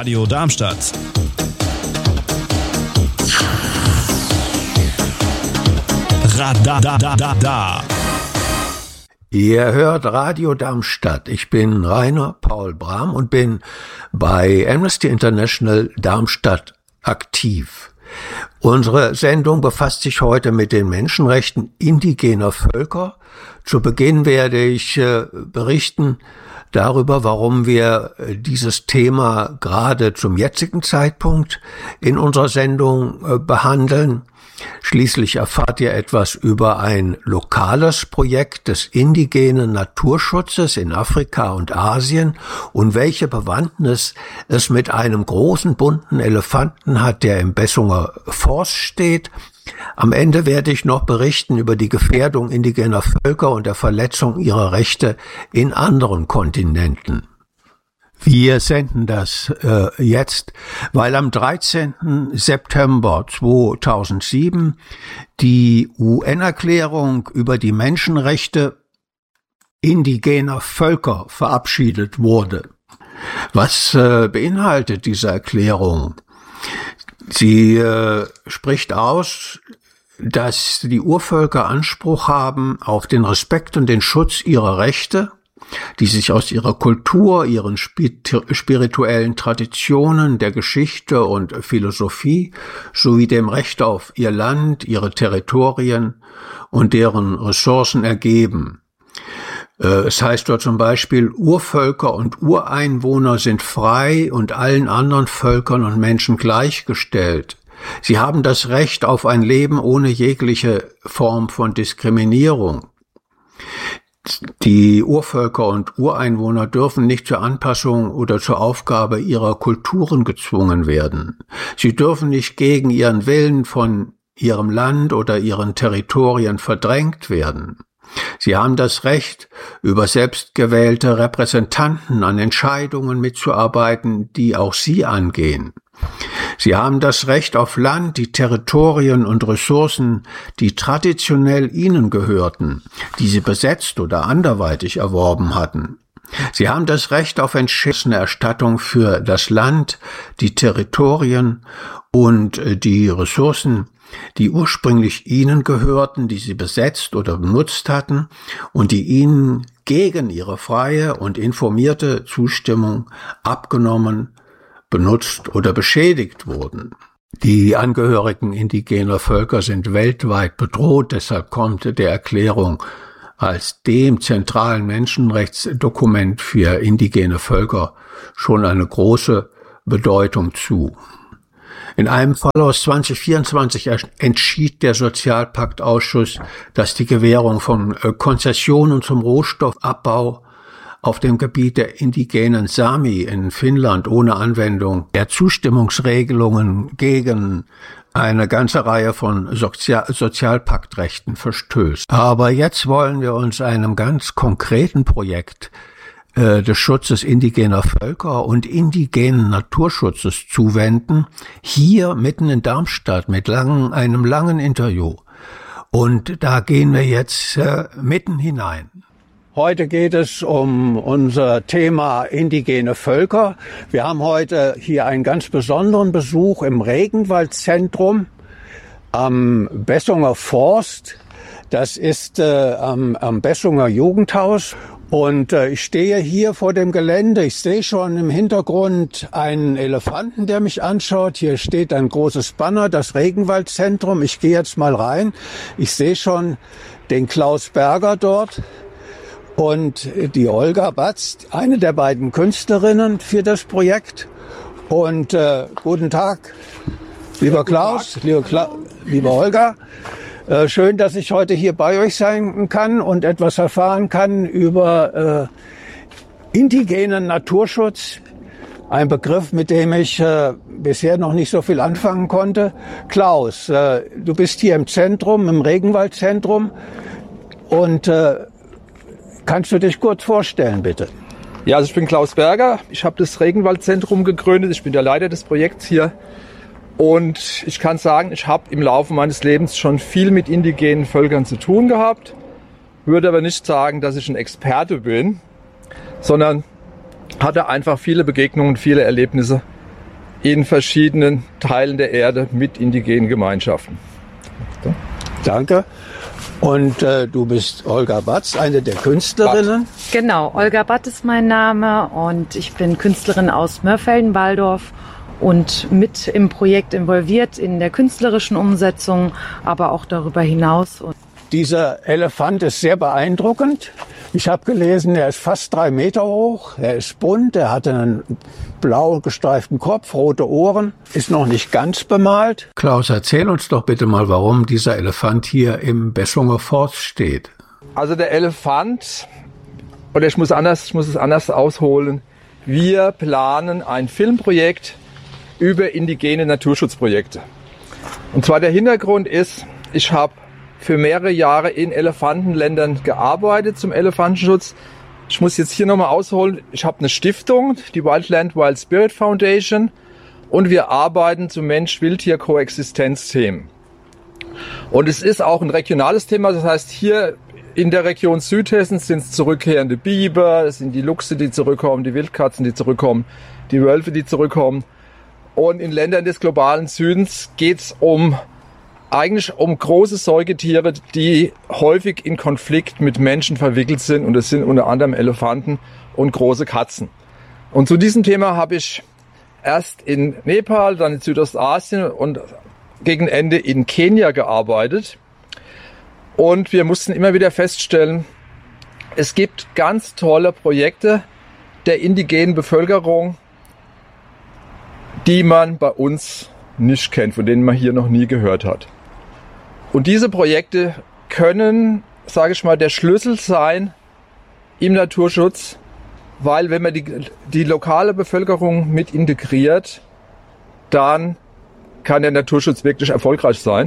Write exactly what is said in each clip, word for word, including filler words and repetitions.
Radio Darmstadt. Radadadada. Ihr hört Radio Darmstadt. Ich bin Rainer Paul Brahm und bin bei Amnesty International Darmstadt aktiv. Unsere Sendung befasst sich heute mit den Menschenrechten indigener Völker. Zu Beginn werde ich äh, berichten darüber, warum wir dieses Thema gerade zum jetzigen Zeitpunkt in unserer Sendung äh, behandeln. Schließlich erfahrt ihr etwas über ein lokales Projekt des indigenen Naturschutzes in Afrika und Asien und welche Bewandtnis es mit einem großen bunten Elefanten hat, der im Bessunger Forst steht. Am Ende werde ich noch berichten über die Gefährdung indigener Völker und der Verletzung ihrer Rechte in anderen Kontinenten. Wir senden das äh, jetzt, weil am dreizehnten September zweitausendsieben die U N-Erklärung über die Menschenrechte indigener Völker verabschiedet wurde. Was äh, beinhaltet diese Erklärung? Sie äh, spricht aus, dass die Urvölker Anspruch haben auf den Respekt und den Schutz ihrer Rechte, die sich aus ihrer Kultur, ihren spirituellen Traditionen, der Geschichte und Philosophie sowie dem Recht auf ihr Land, ihre Territorien und deren Ressourcen ergeben. Es heißt dort zum Beispiel, Urvölker und Ureinwohner sind frei und allen anderen Völkern und Menschen gleichgestellt. Sie haben das Recht auf ein Leben ohne jegliche Form von Diskriminierung. Die Urvölker und Ureinwohner dürfen nicht zur Anpassung oder zur Aufgabe ihrer Kulturen gezwungen werden. Sie dürfen nicht gegen ihren Willen von ihrem Land oder ihren Territorien verdrängt werden. Sie haben das Recht, über selbstgewählte Repräsentanten an Entscheidungen mitzuarbeiten, die auch sie angehen. Sie haben das Recht auf Land, die Territorien und Ressourcen, die traditionell ihnen gehörten, die sie besetzt oder anderweitig erworben hatten. Sie haben das Recht auf entschlossene Erstattung für das Land, die Territorien und die Ressourcen, die ursprünglich ihnen gehörten, die sie besetzt oder benutzt hatten und die ihnen gegen ihre freie und informierte Zustimmung abgenommen, benutzt oder beschädigt wurden. Die Angehörigen indigener Völker sind weltweit bedroht, deshalb kommt der Erklärung als dem zentralen Menschenrechtsdokument für indigene Völker schon eine große Bedeutung zu. In einem Fall aus zweitausendvierundzwanzig entschied der Sozialpaktausschuss, dass die Gewährung von Konzessionen zum Rohstoffabbau auf dem Gebiet der indigenen Sami in Finnland ohne Anwendung der Zustimmungsregelungen gegen eine ganze Reihe von Sozial- Sozialpaktrechten verstößt. Aber jetzt wollen wir uns einem ganz konkreten Projekt äh, des Schutzes indigener Völker und indigenen Naturschutzes zuwenden, hier mitten in Darmstadt mit langen, einem langen Interview. Und da gehen wir jetzt äh, mitten hinein. Heute geht es um unser Thema indigene Völker. Wir haben heute hier einen ganz besonderen Besuch im Regenwaldzentrum am Bessunger Forst. Das ist äh, am, am Bessunger Jugendhaus. Und äh, ich stehe hier vor dem Gelände. Ich sehe schon im Hintergrund einen Elefanten, der mich anschaut. Hier steht ein großes Banner, das Regenwaldzentrum. Ich gehe jetzt mal rein. Ich sehe schon den Klaus Berger dort. Und die Olga Batz, eine der beiden Künstlerinnen für das Projekt. Und äh, guten Tag, lieber ja, Klaus, Tag. Liebe, Kla- liebe Olga. Äh, schön, dass ich heute hier bei euch sein kann und etwas erfahren kann über äh, indigenen Naturschutz. Ein Begriff, mit dem ich äh, bisher noch nicht so viel anfangen konnte. Klaus, äh, du bist hier im Zentrum, im Regenwaldzentrum. Und äh, kannst du dich kurz vorstellen, bitte? Ja, also ich bin Klaus Berger. Ich habe das Regenwaldzentrum gegründet. Ich bin der Leiter des Projekts hier. Und ich kann sagen, ich habe im Laufe meines Lebens schon viel mit indigenen Völkern zu tun gehabt. Würde aber nicht sagen, dass ich ein Experte bin, sondern hatte einfach viele Begegnungen, viele Erlebnisse in verschiedenen Teilen der Erde mit indigenen Gemeinschaften. So. Danke. Und äh, du bist Olga Batz, eine der Künstlerinnen. Batt. Genau, Olga Batz ist mein Name und ich bin Künstlerin aus Mörfelden-Walldorf und mit im Projekt involviert in der künstlerischen Umsetzung, aber auch darüber hinaus. Dieser Elefant ist sehr beeindruckend. Ich habe gelesen, er ist fast drei Meter hoch, er ist bunt, er hat einen blau gestreiften Kopf, rote Ohren, ist noch nicht ganz bemalt. Klaus, erzähl uns doch bitte mal, warum dieser Elefant hier im Bessunger Forst steht. Also der Elefant, oder ich muss, anders, ich muss es anders ausholen, wir planen ein Filmprojekt über indigene Naturschutzprojekte. Und zwar der Hintergrund ist, ich habe für mehrere Jahre in Elefantenländern gearbeitet zum Elefantenschutz. Ich muss jetzt hier nochmal ausholen. Ich habe eine Stiftung, die Wildland Wild Spirit Foundation, und wir arbeiten zu Mensch-Wildtier-Koexistenz-Themen. Und es ist auch ein regionales Thema. Das heißt, hier in der Region Südhessen sind es zurückkehrende Biber, es sind die Luchse, die zurückkommen, die Wildkatzen, die zurückkommen, die Wölfe, die zurückkommen. Und in Ländern des globalen Südens geht es um eigentlich um große Säugetiere, die häufig in Konflikt mit Menschen verwickelt sind. Und das sind unter anderem Elefanten und große Katzen. Und zu diesem Thema habe ich erst in Nepal, dann in Südostasien und gegen Ende in Kenia gearbeitet. Und wir mussten immer wieder feststellen, es gibt ganz tolle Projekte der indigenen Bevölkerung, die man bei uns nicht kennt, von denen man hier noch nie gehört hat. Und diese Projekte können, sage ich mal, der Schlüssel sein im Naturschutz, weil wenn man die, die lokale Bevölkerung mit integriert, dann kann der Naturschutz wirklich erfolgreich sein.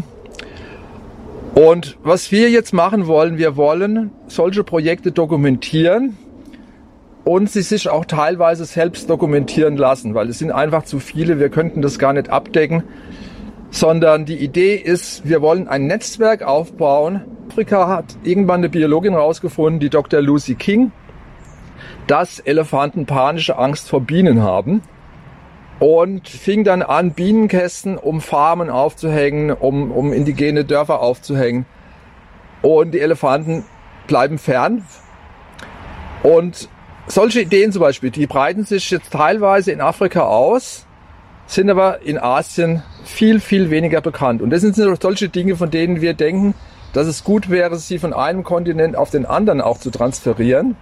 Und was wir jetzt machen wollen, wir wollen solche Projekte dokumentieren und sie sich auch teilweise selbst dokumentieren lassen, weil es sind einfach zu viele, wir könnten das gar nicht abdecken. Sondern die Idee ist, wir wollen ein Netzwerk aufbauen. Afrika hat irgendwann eine Biologin herausgefunden, die Doktor Lucy King, dass Elefanten panische Angst vor Bienen haben. Und fing dann an, Bienenkästen um Farmen aufzuhängen, um, um indigene Dörfer aufzuhängen. Und die Elefanten bleiben fern. Und solche Ideen zum Beispiel, die breiten sich jetzt teilweise in Afrika aus, sind aber in Asien viel, viel weniger bekannt. Und das sind solche Dinge, von denen wir denken, dass es gut wäre, sie von einem Kontinent auf den anderen auch zu transferieren.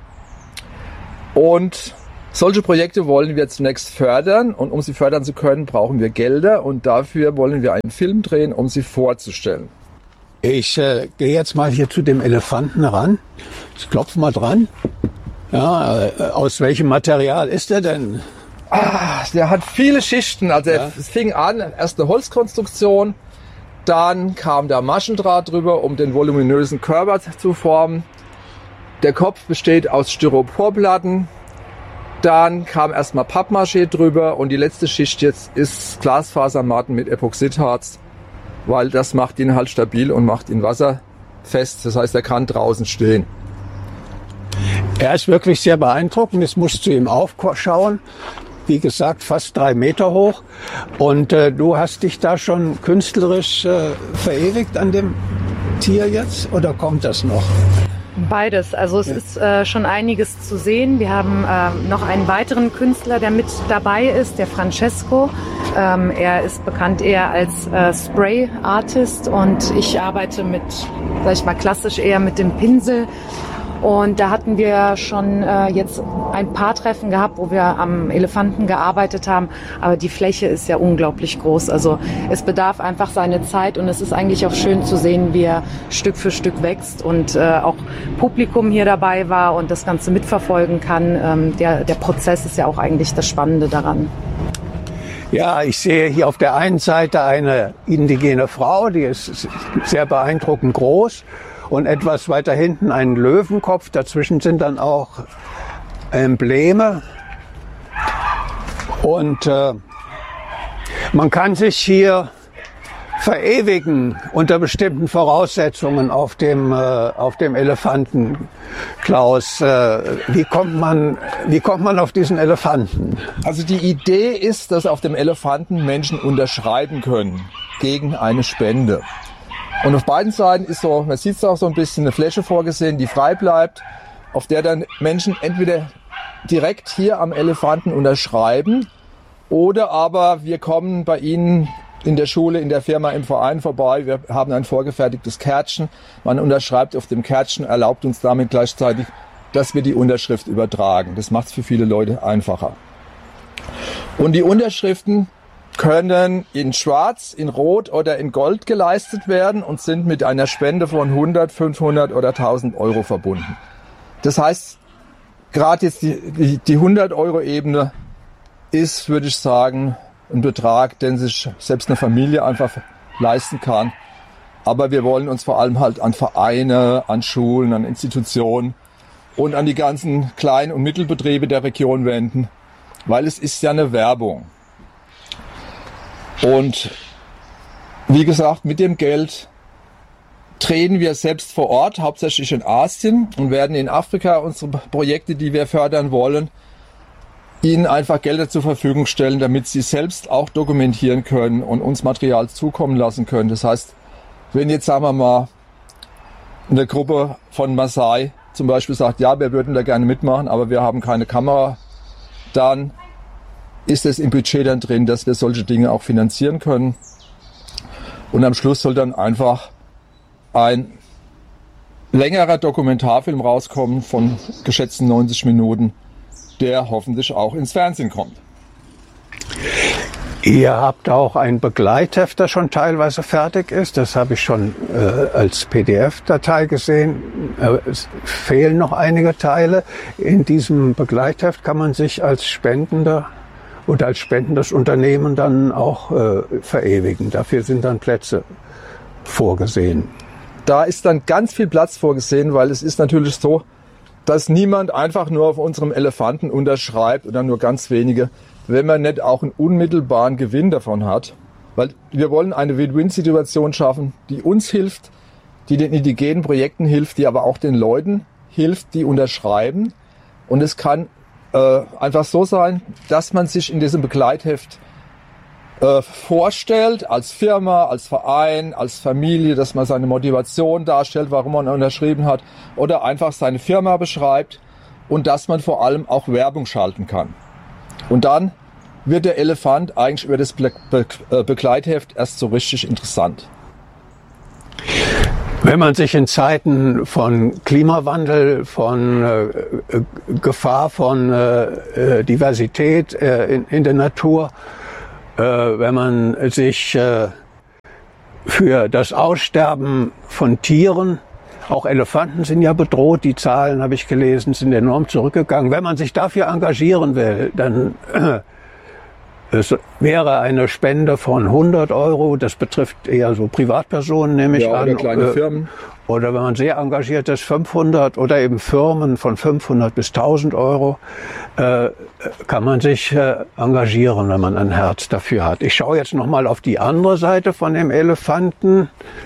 Und solche Projekte wollen wir zunächst fördern. Und um sie fördern zu können, brauchen wir Gelder. Und dafür wollen wir einen Film drehen, um sie vorzustellen. Ich äh, gehe jetzt mal hier zu dem Elefanten ran. Ich klopfe mal dran. Ja, äh, aus welchem Material ist er denn? Ah, der hat viele Schichten. Also ja. Es fing an, erst eine Holzkonstruktion, dann kam da Maschendraht drüber, um den voluminösen Körper zu formen. Der Kopf besteht aus Styroporplatten. Dann kam erstmal Pappmaché drüber und die letzte Schicht jetzt ist Glasfasermatten mit Epoxidharz, weil das macht ihn halt stabil und macht ihn wasserfest. Das heißt, er kann draußen stehen. Er ist wirklich sehr beeindruckend. Jetzt musst du ihm aufschauen. Wie gesagt, fast drei Meter hoch. Und äh, du hast dich da schon künstlerisch äh, verewigt an dem Tier jetzt? Oder kommt das noch? Beides. Also es ja. ist äh, schon einiges zu sehen. Wir haben äh, noch einen weiteren Künstler, der mit dabei ist, der Francesco. Ähm, er ist bekannt eher als äh, Spray-Artist und ich arbeite mit, sag ich mal, klassisch eher mit dem Pinsel. Und da hatten wir schon äh, jetzt ein paar Treffen gehabt, wo wir am Elefanten gearbeitet haben. Aber die Fläche ist ja unglaublich groß. Also es bedarf einfach seine Zeit und es ist eigentlich auch schön zu sehen, wie er Stück für Stück wächst und äh, auch Publikum hier dabei war und das Ganze mitverfolgen kann. Ähm, der, der Prozess ist ja auch eigentlich das Spannende daran. Ja, ich sehe hier auf der einen Seite eine indigene Frau, die ist sehr beeindruckend groß. Und etwas weiter hinten einen Löwenkopf. Dazwischen sind dann auch Embleme. Und äh, man kann sich hier verewigen unter bestimmten Voraussetzungen auf dem, äh, auf dem Elefanten. Klaus, äh, wie kommt man, wie kommt man auf diesen Elefanten? Also die Idee ist, dass auf dem Elefanten Menschen unterschreiben können gegen eine Spende. Und auf beiden Seiten ist so, man sieht es auch so ein bisschen, eine Fläche vorgesehen, die frei bleibt, auf der dann Menschen entweder direkt hier am Elefanten unterschreiben oder aber wir kommen bei Ihnen in der Schule, in der Firma, im Verein vorbei. Wir haben ein vorgefertigtes Kärtchen. Man unterschreibt auf dem Kärtchen, erlaubt uns damit gleichzeitig, dass wir die Unterschrift übertragen. Das macht es für viele Leute einfacher. Und die Unterschriften können in Schwarz, in Rot oder in Gold geleistet werden und sind mit einer Spende von hundert, fünfhundert oder tausend Euro verbunden. Das heißt, gerade jetzt die, die, die hundert-Euro-Ebene ist, würde ich sagen, ein Betrag, den sich selbst eine Familie einfach leisten kann. Aber wir wollen uns vor allem halt an Vereine, an Schulen, an Institutionen und an die ganzen Klein- und Mittelbetriebe der Region wenden, weil es ist ja eine Werbung. Und wie gesagt, mit dem Geld treten wir selbst vor Ort, hauptsächlich in Asien, und werden in Afrika unsere Projekte, die wir fördern wollen, ihnen einfach Gelder zur Verfügung stellen, damit sie selbst auch dokumentieren können und uns Material zukommen lassen können. Das heißt, wenn jetzt, sagen wir mal, eine Gruppe von Maasai zum Beispiel sagt, ja, wir würden da gerne mitmachen, aber wir haben keine Kamera, dann ist es im Budget dann drin, dass wir solche Dinge auch finanzieren können. Und am Schluss soll dann einfach ein längerer Dokumentarfilm rauskommen von geschätzten neunzig Minuten, der hoffentlich auch ins Fernsehen kommt. Ihr habt auch ein Begleitheft, das schon teilweise fertig ist. Das habe ich schon äh, als P D F-Datei gesehen. Äh, es fehlen noch einige Teile. In diesem Begleitheft kann man sich als Spendender oder als spendendes Unternehmen dann auch äh, verewigen. Dafür sind dann Plätze vorgesehen. Da ist dann ganz viel Platz vorgesehen, weil es ist natürlich so, dass niemand einfach nur auf unserem Elefanten unterschreibt oder nur ganz wenige, wenn man nicht auch einen unmittelbaren Gewinn davon hat. Weil wir wollen eine Win-Win-Situation schaffen, die uns hilft, die den indigenen Projekten hilft, die aber auch den Leuten hilft, die unterschreiben. Und es kann äh, einfach so sein, dass man sich in diesem Begleitheft äh, vorstellt, als Firma, als Verein, als Familie, dass man seine Motivation darstellt, warum man unterschrieben hat, oder einfach seine Firma beschreibt und dass man vor allem auch Werbung schalten kann. Und dann wird der Elefant eigentlich über das Be- Be- Begleitheft erst so richtig interessant. Wenn man sich in Zeiten von Klimawandel, von äh, Gefahr von äh, Diversität äh, in, in der Natur, äh, wenn man sich äh, für das Aussterben von Tieren, auch Elefanten sind ja bedroht, die Zahlen, habe ich gelesen, sind enorm zurückgegangen. Wenn man sich dafür engagieren will, dann äh, es wäre eine Spende von hundert Euro, das betrifft eher so Privatpersonen, nehme ich ja, an. Oder kleine äh, Firmen. Oder wenn man sehr engagiert ist, fünfhundert oder eben Firmen von fünfhundert bis tausend Euro, äh, kann man sich äh, engagieren, wenn man ein Herz dafür hat. Ich schaue jetzt nochmal auf die andere Seite von dem Elefanten.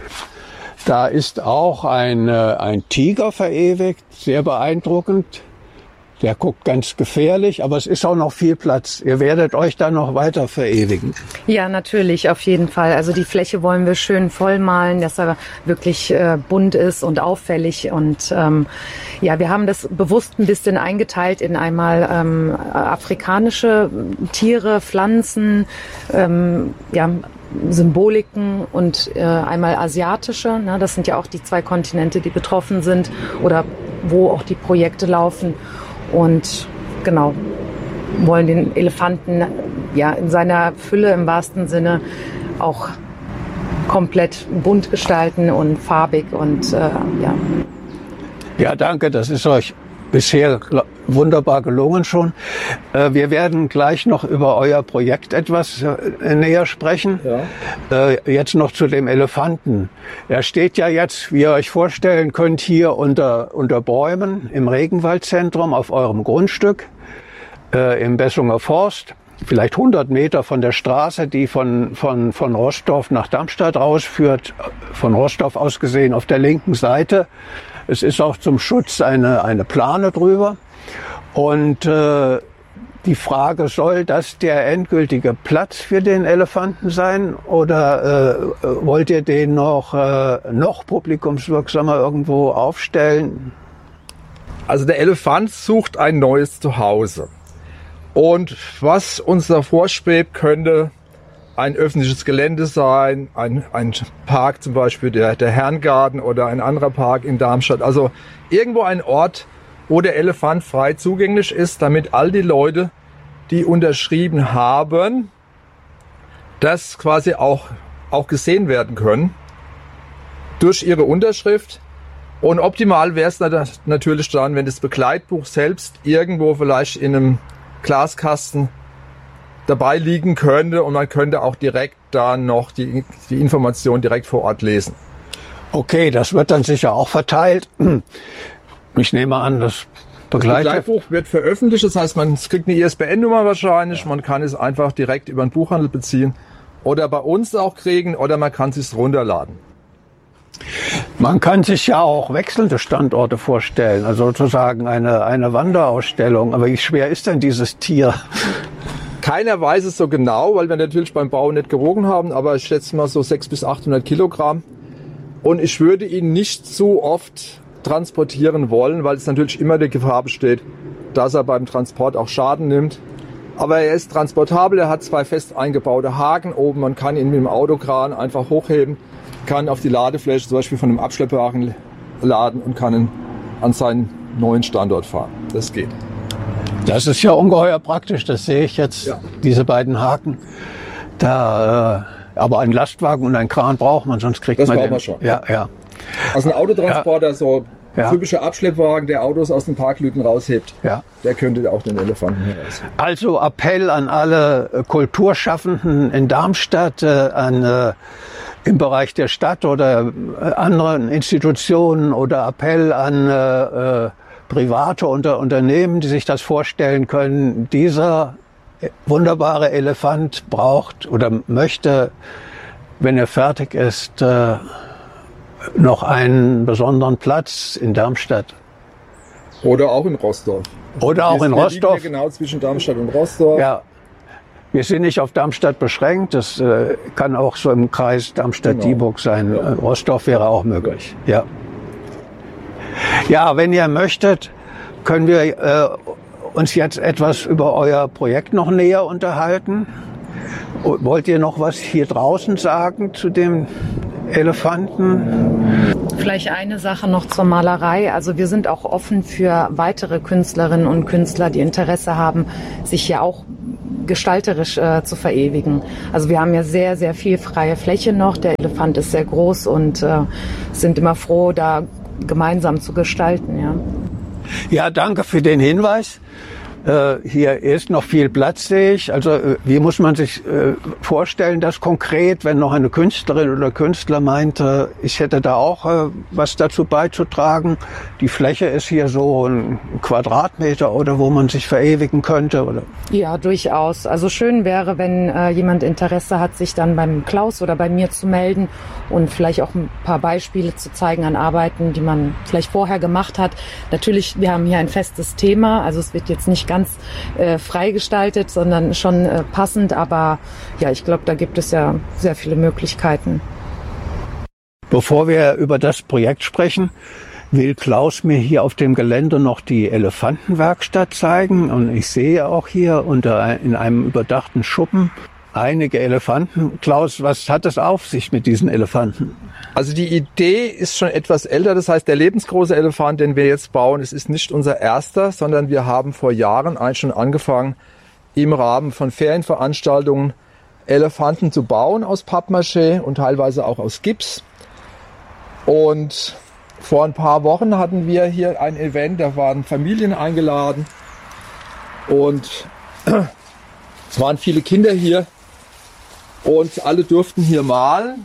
Da ist auch ein, äh, ein Tiger verewigt, sehr beeindruckend. Der guckt ganz gefährlich, aber es ist auch noch viel Platz. Ihr werdet euch da noch weiter verewigen. Ja, natürlich, auf jeden Fall. Also die Fläche wollen wir schön vollmalen, dass er wirklich äh, bunt ist und auffällig. Und ähm, ja, wir haben das bewusst ein bisschen eingeteilt in einmal ähm, afrikanische Tiere, Pflanzen, ähm, ja, Symboliken und äh, einmal asiatische. Ne? Das sind ja auch die zwei Kontinente, die betroffen sind oder wo auch die Projekte laufen. Und genau, wollen den Elefanten ja in seiner Fülle im wahrsten Sinne auch komplett bunt gestalten und farbig und äh, ja. Ja, danke, das ist euch bisher wunderbar gelungen schon. Äh, wir werden gleich noch über euer Projekt etwas äh, näher sprechen. Ja. Äh, jetzt noch zu dem Elefanten. Er steht ja jetzt, wie ihr euch vorstellen könnt, hier unter, unter Bäumen im Regenwaldzentrum auf eurem Grundstück äh, im Bessunger Forst. Vielleicht hundert Meter von der Straße, die von, von, von Roßdorf nach Darmstadt rausführt. Von Roßdorf aus gesehen auf der linken Seite. Es ist auch zum Schutz eine, eine Plane drüber. Und äh, die Frage, soll das der endgültige Platz für den Elefanten sein oder äh, wollt ihr den noch, äh, noch publikumswirksamer irgendwo aufstellen? Also der Elefant sucht ein neues Zuhause. Und was uns da vorschwebt, könnte ein öffentliches Gelände sein, ein, ein Park zum Beispiel, der, der Herrengarten oder ein anderer Park in Darmstadt. Also irgendwo ein Ort, wo der Elefant frei zugänglich ist, damit all die Leute, die unterschrieben haben, das quasi auch, auch gesehen werden können durch ihre Unterschrift. Und optimal wäre es natürlich dann, wenn das Begleitbuch selbst irgendwo vielleicht in einem Glaskasten dabei liegen könnte und man könnte auch direkt da noch die, die Information direkt vor Ort lesen. Okay, das wird dann sicher auch verteilt. Ich nehme an, das Begleiter. Das Begleitbuch wird veröffentlicht, das heißt, man kriegt eine I S B N-Nummer wahrscheinlich, man kann es einfach direkt über den Buchhandel beziehen oder bei uns auch kriegen oder man kann es sich runterladen. Man kann sich ja auch wechselnde Standorte vorstellen, also sozusagen eine, eine Wanderausstellung. Aber wie schwer ist denn dieses Tier? Keiner weiß es so genau, weil wir natürlich beim Bau nicht gewogen haben, aber ich schätze mal so sechshundert bis achthundert Kilogramm. Und ich würde ihn nicht zu oft transportieren wollen, weil es natürlich immer die Gefahr besteht, dass er beim Transport auch Schaden nimmt. Aber er ist transportabel, er hat zwei fest eingebaute Haken oben, man kann ihn mit dem Autokran einfach hochheben, kann auf die Ladefläche zum Beispiel von einem Abschleppwagen laden und kann ihn an seinen neuen Standort fahren. Das geht. Das ist ja ungeheuer praktisch, das sehe ich jetzt, ja. Diese beiden Haken. Da, äh, aber einen Lastwagen und einen Kran braucht man, sonst kriegt das man den. den. Das braucht man schon. Ja, ja. Also ein Autotransporter, ja. so ja. typischer Abschleppwagen, der Autos aus den Parklüken raushebt, ja. der könnte auch den Elefanten heraus. Also Appell an alle äh, Kulturschaffenden in Darmstadt, äh, an äh, im Bereich der Stadt oder äh, anderen Institutionen oder Appell an äh, äh, private Unter Unternehmen, die sich das vorstellen können. Dieser wunderbare Elefant braucht oder möchte, wenn er fertig ist, äh, noch einen besonderen Platz in Darmstadt. Oder auch in Rostock. Oder auch wir, in wir Rostock. Liegen ja genau zwischen Darmstadt und Rostock. Ja. Wir sind nicht auf Darmstadt beschränkt. Das äh, kann auch so im Kreis Darmstadt-Dieburg genau. sein. Ja. Rostock wäre auch möglich. Ja. Ja, wenn ihr möchtet, können wir äh, uns jetzt etwas über euer Projekt noch näher unterhalten. Wollt ihr noch was hier draußen sagen zu dem Elefanten? Vielleicht eine Sache noch zur Malerei. Also wir sind auch offen für weitere Künstlerinnen und Künstler, die Interesse haben, sich hier auch gestalterisch äh, zu verewigen. Also wir haben ja sehr, sehr viel freie Fläche noch. Der Elefant ist sehr groß und äh, sind immer froh, da gemeinsam zu gestalten. Ja, ja, danke für den Hinweis. Äh, hier ist noch viel Platz, sehe ich. Also äh, wie muss man sich äh, vorstellen, dass konkret, wenn noch eine Künstlerin oder Künstler meinte, ich hätte da auch äh, was dazu beizutragen. Die Fläche ist hier so ein Quadratmeter oder wo man sich verewigen könnte, oder? Ja, durchaus. Also schön wäre, wenn äh, jemand Interesse hat, sich dann beim Klaus oder bei mir zu melden und vielleicht auch ein paar Beispiele zu zeigen an Arbeiten, die man vielleicht vorher gemacht hat. Natürlich, wir haben hier ein festes Thema, also es wird jetzt nicht ganz ganz äh, frei gestaltet, sondern schon äh, passend. Aber ja, ich glaube, da gibt es ja sehr viele Möglichkeiten. Bevor wir über das Projekt sprechen, will Klaus mir hier auf dem Gelände noch die Elefantenwerkstatt zeigen. Und ich sehe auch hier unter in einem überdachten Schuppen einige Elefanten. Klaus, was hat es auf sich mit diesen Elefanten? Also die Idee ist schon etwas älter. Das heißt, der lebensgroße Elefant, den wir jetzt bauen, es ist nicht unser erster, sondern wir haben vor Jahren eigentlich schon angefangen, im Rahmen von Ferienveranstaltungen Elefanten zu bauen aus Pappmaché und teilweise auch aus Gips. Und vor ein paar Wochen hatten wir hier ein Event, da waren Familien eingeladen und es waren viele Kinder hier und alle durften hier malen.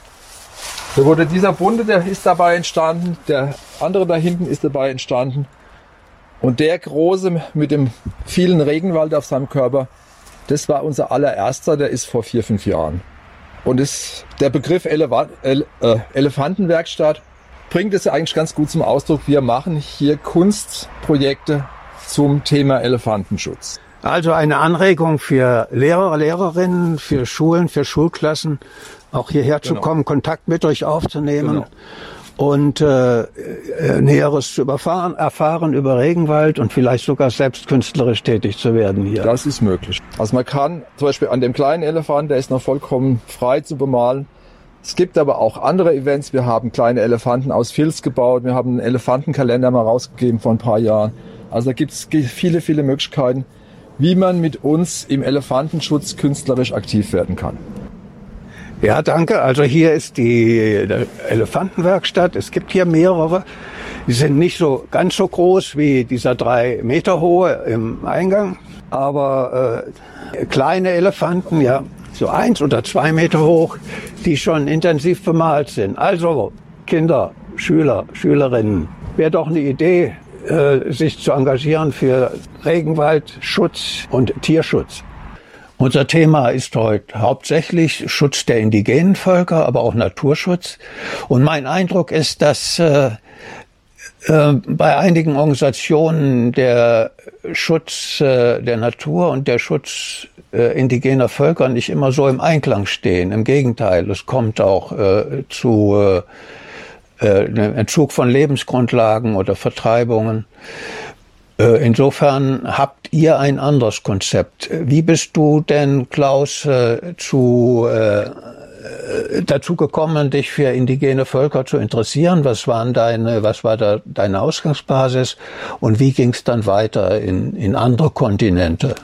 Da wurde dieser bunte, der ist dabei entstanden, der andere da hinten ist dabei entstanden und der große mit dem vielen Regenwald auf seinem Körper, das war unser allererster, der ist vor vier, fünf Jahren. Und ist der Begriff Elef- Ele- äh, Elefantenwerkstatt bringt es ja eigentlich ganz gut zum Ausdruck. Wir machen hier Kunstprojekte zum Thema Elefantenschutz. Also eine Anregung für Lehrer, Lehrerinnen, für Schulen, für Schulklassen, auch hierher genau. zu kommen, Kontakt mit euch aufzunehmen genau. und äh, Näheres zu überfahren, erfahren über Regenwald und vielleicht sogar selbst künstlerisch tätig zu werden hier. Das ist möglich. Also man kann zum Beispiel an dem kleinen Elefant, der ist noch vollkommen frei zu bemalen. Es gibt aber auch andere Events. Wir haben kleine Elefanten aus Filz gebaut. Wir haben einen Elefantenkalender mal rausgegeben vor ein paar Jahren. Also da gibt es viele, viele Möglichkeiten, wie man mit uns im Elefantenschutz künstlerisch aktiv werden kann. Ja, danke. Also hier ist die Elefantenwerkstatt. Es gibt hier mehrere. Die sind nicht so ganz so groß wie dieser drei Meter hohe im Eingang, aber äh, kleine Elefanten, ja, so eins oder zwei Meter hoch, die schon intensiv bemalt sind. Also Kinder, Schüler, Schülerinnen, wäre doch eine Idee, äh, sich zu engagieren für Regenwaldschutz und Tierschutz. Unser Thema ist heute hauptsächlich Schutz der indigenen Völker, aber auch Naturschutz. Und mein Eindruck ist, dass äh, äh, bei einigen Organisationen der Schutz äh, der Natur und der Schutz äh, indigener Völker nicht immer so im Einklang stehen. Im Gegenteil, es kommt auch äh, zu äh, einem Entzug von Lebensgrundlagen oder Vertreibungen. Insofern habt ihr ein anderes Konzept. Wie bist du denn, Klaus, zu, äh, dazu gekommen, dich für indigene Völker zu interessieren? Was waren deine, was war da deine Ausgangsbasis und wie ging es dann weiter in, in andere Kontinente?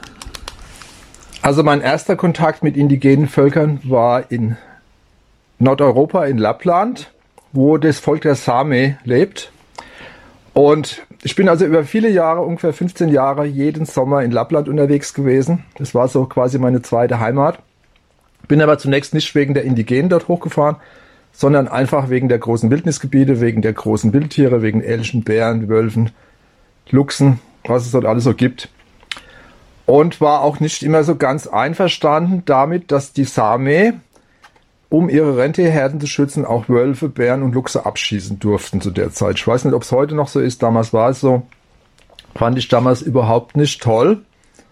Also mein erster Kontakt mit indigenen Völkern war in Nordeuropa, in Lappland, wo das Volk der Same lebt. Und ich bin also über viele Jahre, ungefähr fünfzehn Jahre, jeden Sommer in Lappland unterwegs gewesen. Das war so quasi meine zweite Heimat. Bin aber zunächst nicht wegen der Indigenen dort hochgefahren, sondern einfach wegen der großen Wildnisgebiete, wegen der großen Wildtiere, wegen Elchen, Bären, Wölfen, Luchsen, was es dort alles so gibt. Und war auch nicht immer so ganz einverstanden damit, dass die Same, um ihre Rentierherden zu schützen, auch Wölfe, Bären und Luchse abschießen durften zu der Zeit. Ich weiß nicht, ob es heute noch so ist. Damals war es so. Fand ich damals überhaupt nicht toll.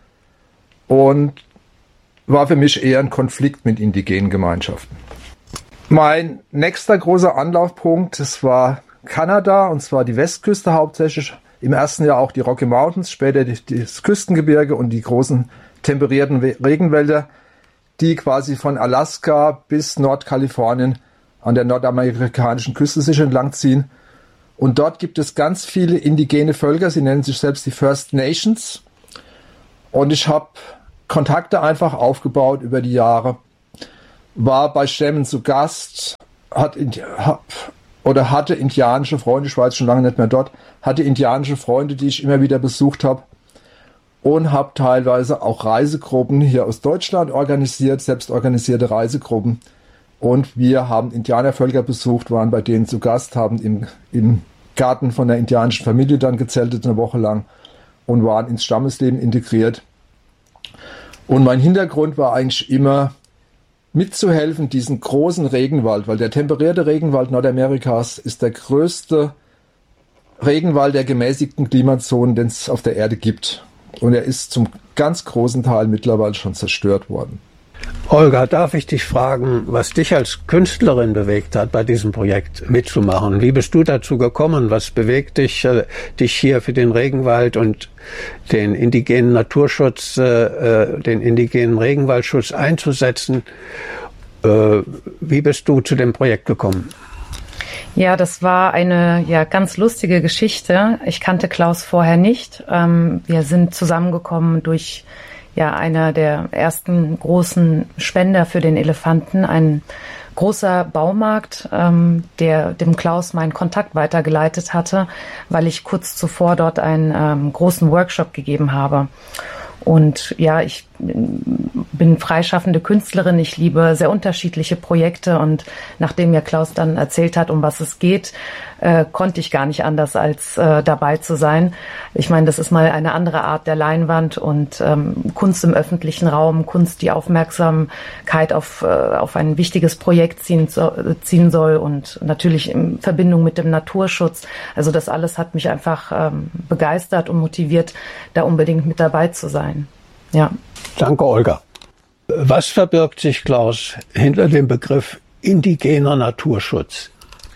Und war für mich eher ein Konflikt mit indigenen Gemeinschaften. Mein nächster großer Anlaufpunkt, das war Kanada, und zwar die Westküste hauptsächlich. Im ersten Jahr auch die Rocky Mountains, später das Küstengebirge und die großen temperierten Regenwälder, die quasi von Alaska bis Nordkalifornien an der nordamerikanischen Küste sich entlang ziehen. Und dort gibt es ganz viele indigene Völker, sie nennen sich selbst die First Nations. Und ich habe Kontakte einfach aufgebaut über die Jahre, war bei Stämmen zu Gast, hat hab, oder hatte indianische Freunde, ich war jetzt schon lange nicht mehr dort, hatte indianische Freunde, die ich immer wieder besucht habe. Und habe teilweise auch Reisegruppen hier aus Deutschland organisiert, selbst organisierte Reisegruppen. Und wir haben Indianervölker besucht, waren bei denen zu Gast, haben im, im Garten von der indianischen Familie dann gezeltet eine Woche lang und waren ins Stammesleben integriert. Und mein Hintergrund war eigentlich immer mitzuhelfen, diesen großen Regenwald, weil der temperierte Regenwald Nordamerikas ist der größte Regenwald der gemäßigten Klimazonen, den es auf der Erde gibt. Und er ist zum ganz großen Teil mittlerweile schon zerstört worden. Olga, darf ich dich fragen, was dich als Künstlerin bewegt hat, bei diesem Projekt mitzumachen? Wie bist du dazu gekommen? Was bewegt dich, äh, dich hier für den Regenwald und den indigenen Naturschutz, äh, den indigenen Regenwaldschutz einzusetzen? Äh, wie bist du zu dem Projekt gekommen? Ja, das war eine ja ganz lustige Geschichte. Ich kannte Klaus vorher nicht. Ähm, wir sind zusammengekommen durch ja einer der ersten großen Spender für den Elefanten, ein großer Baumarkt, ähm, der dem Klaus meinen Kontakt weitergeleitet hatte, weil ich kurz zuvor dort einen ähm, großen Workshop gegeben habe. Und ja, ich bin freischaffende Künstlerin. Ich liebe sehr unterschiedliche Projekte und nachdem mir Klaus dann erzählt hat, um was es geht, äh, konnte ich gar nicht anders als äh, dabei zu sein. Ich meine, das ist mal eine andere Art der Leinwand und ähm, Kunst im öffentlichen Raum, Kunst, die Aufmerksamkeit auf, äh, auf ein wichtiges Projekt ziehen, so, ziehen soll und natürlich in Verbindung mit dem Naturschutz. Also das alles hat mich einfach ähm, begeistert und motiviert, da unbedingt mit dabei zu sein. Ja. Danke, Olga. Was verbirgt sich, Klaus, hinter dem Begriff indigener Naturschutz?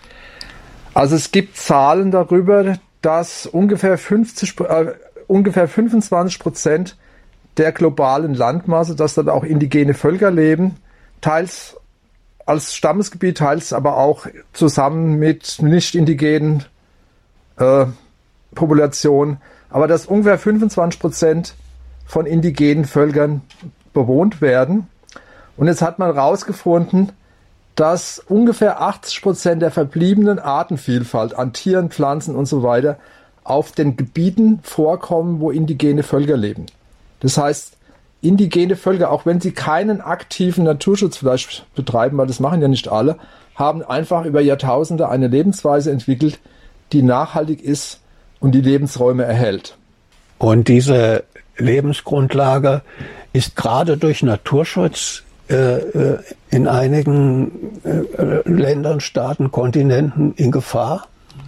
Also es gibt Zahlen darüber, dass ungefähr fünfzig, äh, ungefähr fünfundzwanzig Prozent der globalen Landmasse, dass dort auch indigene Völker leben, teils als Stammesgebiet, teils aber auch zusammen mit nicht indigenen äh, Populationen, aber dass ungefähr fünfundzwanzig Prozent von indigenen Völkern bewohnt werden. Und jetzt hat man herausgefunden, dass ungefähr achtzig Prozent der verbliebenen Artenvielfalt an Tieren, Pflanzen und so weiter auf den Gebieten vorkommen, wo indigene Völker leben. Das heißt, indigene Völker, auch wenn sie keinen aktiven Naturschutz vielleicht betreiben, weil das machen ja nicht alle, haben einfach über Jahrtausende eine Lebensweise entwickelt, die nachhaltig ist und die Lebensräume erhält. Und diese Lebensgrundlage ist gerade durch Naturschutz äh, in einigen äh, Ländern, Staaten, Kontinenten in Gefahr?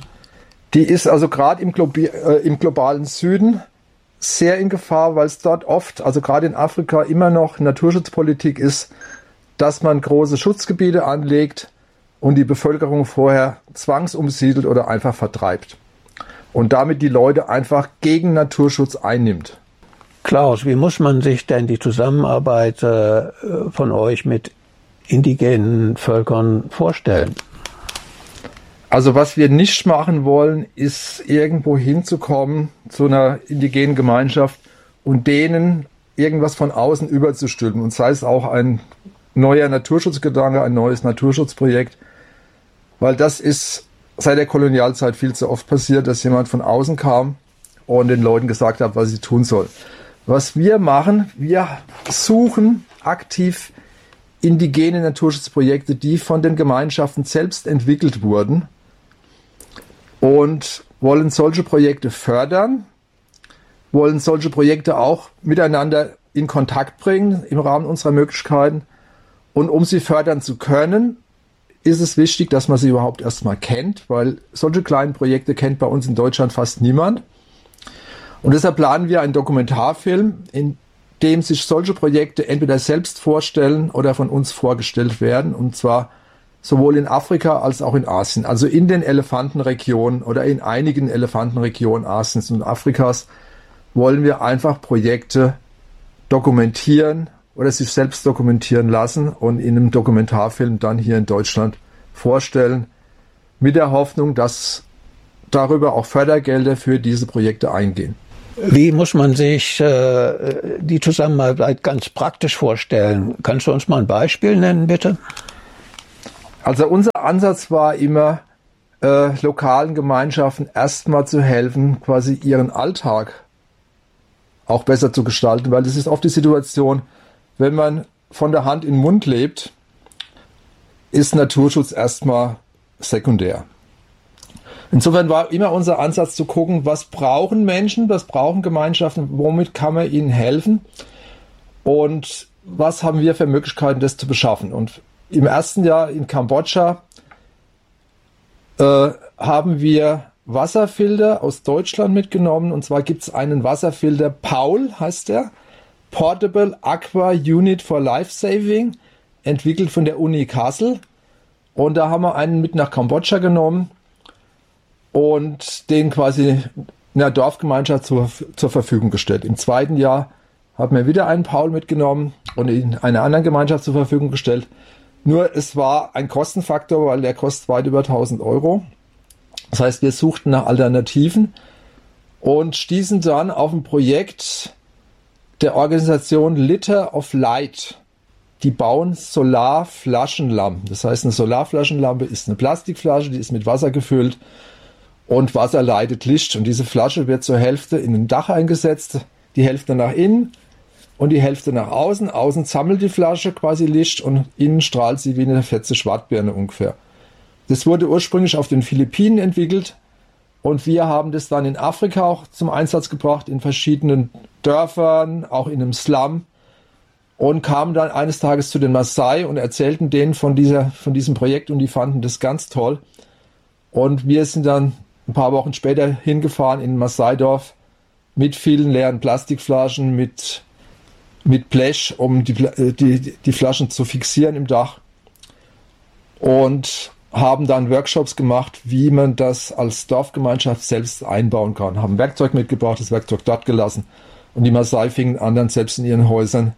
Die ist also gerade im, Globi- äh, im globalen Süden sehr in Gefahr, weil es dort oft, also gerade in Afrika, immer noch Naturschutzpolitik ist, dass man große Schutzgebiete anlegt und die Bevölkerung vorher zwangsumsiedelt oder einfach vertreibt. Und damit die Leute einfach gegen Naturschutz einnimmt. Klaus, wie muss man sich denn die Zusammenarbeit äh, von euch mit indigenen Völkern vorstellen? Also was wir nicht machen wollen, ist irgendwo hinzukommen zu einer indigenen Gemeinschaft und denen irgendwas von außen überzustülpen. Und sei es auch ein neuer Naturschutzgedanke, ein neues Naturschutzprojekt. Weil das ist seit der Kolonialzeit viel zu oft passiert, dass jemand von außen kam und den Leuten gesagt hat, was sie tun sollen. Was wir machen, wir suchen aktiv indigene Naturschutzprojekte, die von den Gemeinschaften selbst entwickelt wurden und wollen solche Projekte fördern, wollen solche Projekte auch miteinander in Kontakt bringen im Rahmen unserer Möglichkeiten. Und um sie fördern zu können, ist es wichtig, dass man sie überhaupt erstmal kennt, weil solche kleinen Projekte kennt bei uns in Deutschland fast niemand. Und deshalb planen wir einen Dokumentarfilm, in dem sich solche Projekte entweder selbst vorstellen oder von uns vorgestellt werden. Und zwar sowohl in Afrika als auch in Asien. Also in den Elefantenregionen oder in einigen Elefantenregionen Asiens und Afrikas wollen wir einfach Projekte dokumentieren oder sich selbst dokumentieren lassen und in einem Dokumentarfilm dann hier in Deutschland vorstellen, mit der Hoffnung, dass darüber auch Fördergelder für diese Projekte eingehen. Wie muss man sich äh, die Zusammenarbeit ganz praktisch vorstellen? Kannst du uns mal ein Beispiel nennen, bitte? Also unser Ansatz war immer, äh, lokalen Gemeinschaften erstmal zu helfen, quasi ihren Alltag auch besser zu gestalten, weil das ist oft die Situation, wenn man von der Hand in den Mund lebt, ist Naturschutz erstmal sekundär. Insofern war immer unser Ansatz zu gucken, was brauchen Menschen, was brauchen Gemeinschaften, womit kann man ihnen helfen und was haben wir für Möglichkeiten, das zu beschaffen. Und im ersten Jahr in Kambodscha äh, haben wir Wasserfilter aus Deutschland mitgenommen. Und zwar gibt es einen Wasserfilter, Paul heißt der, Portable Aqua Unit for Life Saving, entwickelt von der Uni Kassel. Und da haben wir einen mit nach Kambodscha genommen und den quasi einer Dorfgemeinschaft zur, zur Verfügung gestellt. Im zweiten Jahr haben wir wieder einen Paul mitgenommen und in einer anderen Gemeinschaft zur Verfügung gestellt. Nur es war ein Kostenfaktor, weil der kostet weit über tausend Euro. Das heißt, wir suchten nach Alternativen und stießen dann auf ein Projekt der Organisation Litter of Light. Die bauen Solarflaschenlampen. Das heißt, eine Solarflaschenlampe ist eine Plastikflasche, die ist mit Wasser gefüllt und Wasser leitet Licht. Und diese Flasche wird zur Hälfte in ein Dach eingesetzt, die Hälfte nach innen. und die Hälfte nach außen. Außen sammelt die Flasche quasi Licht und innen strahlt sie wie eine fette Schwartbirne ungefähr. Das wurde ursprünglich auf den Philippinen entwickelt und wir haben das dann in Afrika auch zum Einsatz gebracht, in verschiedenen Dörfern, auch in einem Slum, und kamen dann eines Tages zu den Maasai und erzählten denen von, dieser, von diesem Projekt und die fanden das ganz toll. Und wir sind dann ein paar Wochen später hingefahren in ein Maasai-Dorf mit vielen leeren Plastikflaschen, mit, mit Blech, um die, die, die Flaschen zu fixieren im Dach. Und haben dann Workshops gemacht, wie man das als Dorfgemeinschaft selbst einbauen kann. Haben Werkzeug mitgebracht, das Werkzeug dort gelassen. Und die Maasai fingen an, dann selbst in ihren Häusern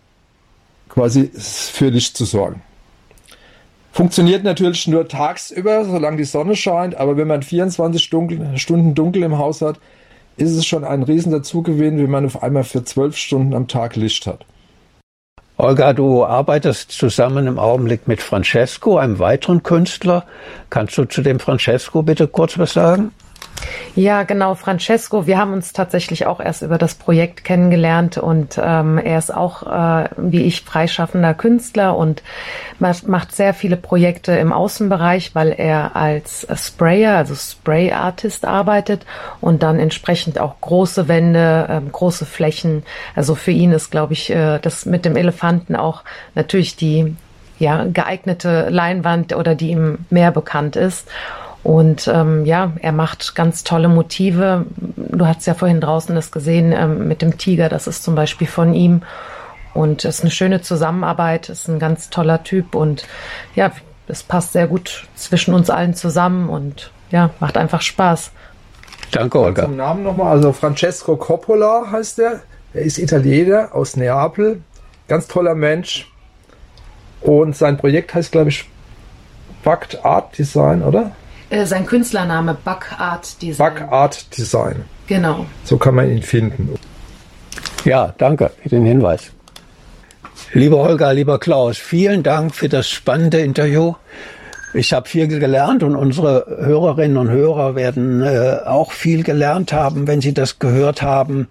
quasi für Licht zu sorgen. Funktioniert natürlich nur tagsüber, solange die Sonne scheint, aber wenn man vierundzwanzig dunkel, Stunden dunkel im Haus hat, ist es schon ein riesen Dazugewinn, wenn man auf einmal für zwölf Stunden am Tag Licht hat. Olga, du arbeitest zusammen im Augenblick mit Francesco, einem weiteren Künstler. Kannst du zu dem Francesco bitte kurz was sagen? Ja, genau, Francesco. Wir haben uns tatsächlich auch erst über das Projekt kennengelernt und ähm, er ist auch, äh, wie ich, freischaffender Künstler und macht sehr viele Projekte im Außenbereich, weil er als Sprayer, also Spray Artist arbeitet und dann entsprechend auch große Wände, äh, große Flächen. Also für ihn ist, glaube ich, äh, das mit dem Elefanten auch natürlich die ja geeignete Leinwand oder die ihm mehr bekannt ist. Und ähm, ja, er macht ganz tolle Motive. Du hast ja vorhin draußen das gesehen ähm, mit dem Tiger, das ist zum Beispiel von ihm. Und es ist eine schöne Zusammenarbeit, ist ein ganz toller Typ und ja, es passt sehr gut zwischen uns allen zusammen und ja, macht einfach Spaß. Danke, Olga. Zum Namen nochmal, also Francesco Coppola heißt er. Er ist Italiener aus Neapel, ganz toller Mensch. Und sein Projekt heißt, glaube ich, Buck Art Design, oder? Sein Künstlername Buck Art Design. Buck Art Design. Genau. So kann man ihn finden. Ja, danke für den Hinweis. Liebe Olga, lieber Klaus, vielen Dank für das spannende Interview. Ich habe viel gelernt und unsere Hörerinnen und Hörer werden äh, auch viel gelernt haben, wenn sie das gehört haben,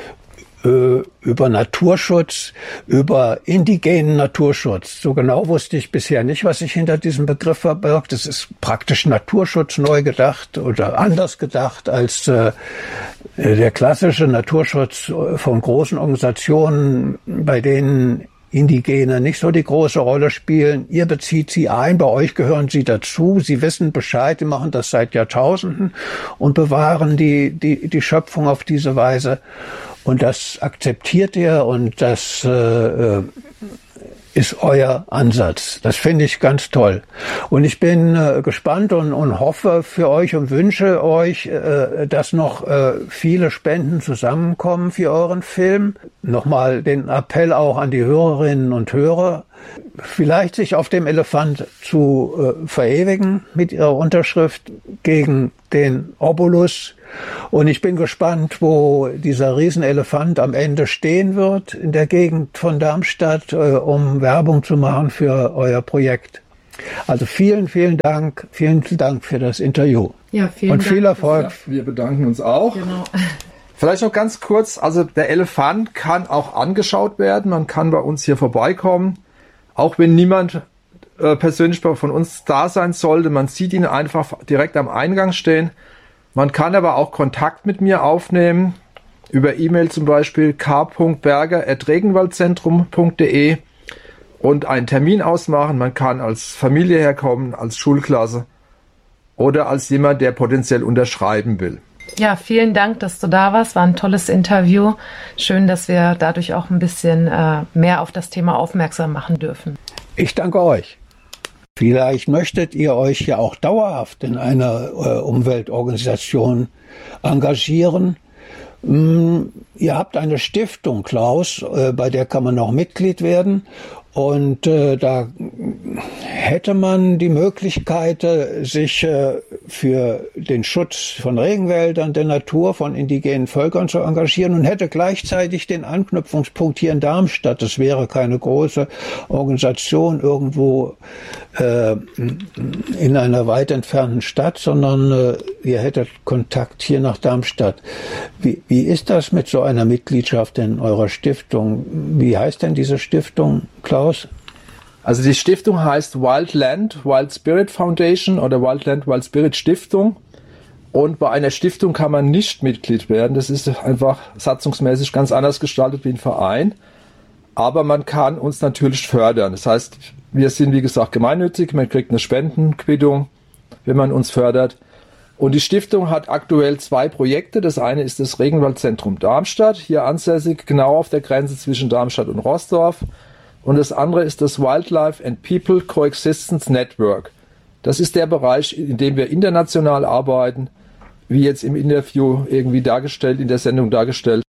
über Naturschutz, über indigenen Naturschutz. So genau wusste ich bisher nicht, was sich hinter diesem Begriff verbirgt. Es ist praktisch Naturschutz neu gedacht oder anders gedacht als äh, der klassische Naturschutz von großen Organisationen, bei denen Indigene nicht so die große Rolle spielen. Ihr bezieht sie ein, bei euch gehören sie dazu. Sie wissen Bescheid, die machen das seit Jahrtausenden und bewahren die, die, die Schöpfung auf diese Weise. Und das akzeptiert ihr und das äh, ist euer Ansatz. Das finde ich ganz toll. Und ich bin äh, gespannt und, und hoffe für euch und wünsche euch, äh, dass noch äh, viele Spenden zusammenkommen für euren Film. Nochmal den Appell auch an die Hörerinnen und Hörer, vielleicht sich auf dem Elefant zu äh, verewigen mit ihrer Unterschrift gegen den Obolus. Und ich bin gespannt, wo dieser Riesenelefant am Ende stehen wird in der Gegend von Darmstadt, äh, um Werbung zu machen für euer Projekt. Also vielen, vielen Dank, vielen Dank für das Interview. Ja, vielen Und Dank. viel Erfolg. Ja, wir bedanken uns auch. Genau. Vielleicht noch ganz kurz, also der Elefant kann auch angeschaut werden. Man kann bei uns hier vorbeikommen, auch wenn niemand äh, persönlich von uns da sein sollte. Man sieht ihn einfach direkt am Eingang stehen. Man kann aber auch Kontakt mit mir aufnehmen, über E-Mail zum Beispiel k punkt berger at regenwaldzentrum punkt de und einen Termin ausmachen. Man kann als Familie herkommen, als Schulklasse oder als jemand, der potenziell unterschreiben will. Ja, vielen Dank, dass du da warst. War ein tolles Interview. Schön, dass wir dadurch auch ein bisschen äh, mehr auf das Thema aufmerksam machen dürfen. Ich danke euch. Vielleicht möchtet ihr euch ja auch dauerhaft in einer äh, Umweltorganisation engagieren. Mm, ihr habt eine Stiftung, Klaus, äh, bei der kann man auch Mitglied werden. Und äh, da hätte man die Möglichkeit, äh, sich äh, für den Schutz von Regenwäldern, der Natur, von indigenen Völkern zu engagieren und hätte gleichzeitig den Anknüpfungspunkt hier in Darmstadt. Das wäre keine große Organisation irgendwo äh, in einer weit entfernten Stadt, sondern äh, ihr hättet Kontakt hier nach Darmstadt. Wie, wie ist das mit so einer Mitgliedschaft in eurer Stiftung? Wie heißt denn diese Stiftung, Klaus? Also die Stiftung heißt Wildland Wild Spirit Foundation oder Wildland Wild Spirit Stiftung. Und bei einer Stiftung kann man nicht Mitglied werden. Das ist einfach satzungsmäßig ganz anders gestaltet wie ein Verein. Aber man kann uns natürlich fördern. Das heißt, wir sind wie gesagt gemeinnützig. Man kriegt eine Spendenquittung, wenn man uns fördert. Und die Stiftung hat aktuell zwei Projekte. Das eine ist das Regenwaldzentrum Darmstadt, hier ansässig, genau auf der Grenze zwischen Darmstadt und Roßdorf. Und das andere ist das Wildlife and People Coexistence Network. Das ist der Bereich, in dem wir international arbeiten, wie jetzt im Interview irgendwie dargestellt, in der Sendung dargestellt.